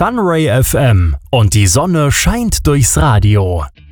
Sunray FM und die Sonne scheint durchs Radio.